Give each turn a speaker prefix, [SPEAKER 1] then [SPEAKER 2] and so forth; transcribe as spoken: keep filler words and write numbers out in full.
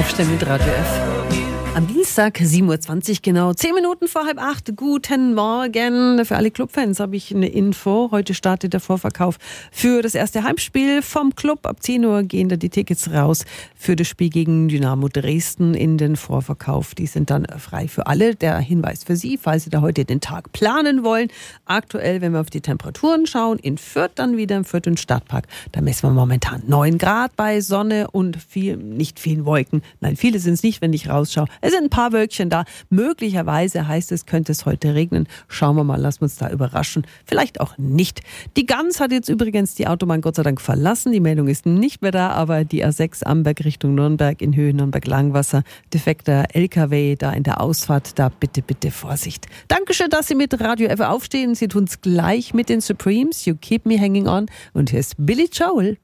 [SPEAKER 1] Aufstehen mit Radio F. Am Dienstag, sieben Uhr zwanzig genau, zehn Minuten vor halb acht. Guten Morgen. Für alle Clubfans habe ich eine Info. Heute startet der Vorverkauf für das erste Heimspiel vom Club. Ab zehn Uhr gehen da die Tickets raus für das Spiel gegen Dynamo Dresden in den Vorverkauf. Die sind dann frei für alle. Der Hinweis für Sie, falls Sie da heute den Tag planen wollen. Aktuell, wenn wir auf die Temperaturen schauen, in Fürth dann wieder im Fürth- und Stadtpark. Da messen wir momentan neun Grad bei Sonne und viel, nicht vielen Wolken. Nein, viele sind es nicht, wenn ich rausschaue. Es sind ein paar Wölkchen da. Möglicherweise heißt es, könnte es heute regnen. Schauen wir mal, lassen wir uns da überraschen. Vielleicht auch nicht. Die Gans hat jetzt übrigens die Autobahn Gott sei Dank verlassen. Die Meldung ist nicht mehr da, aber die A sechs Amberg Richtung Nürnberg in Höhe Nürnberg-Langwasser. Defekter L K W da in der Ausfahrt. Da bitte, bitte Vorsicht. Dankeschön, dass Sie mit Radio F aufstehen. Sie tun es gleich mit den Supremes. You keep me hanging on. Und hier ist Billy Joel.